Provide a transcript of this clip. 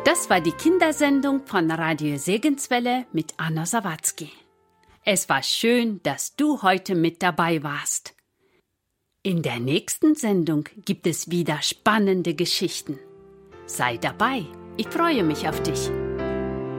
Das war die Kindersendung von Radio Segenswelle mit Anna Sawatzki. Es war schön, dass du heute mit dabei warst. In der nächsten Sendung gibt es wieder spannende Geschichten. Sei dabei, ich freue mich auf dich.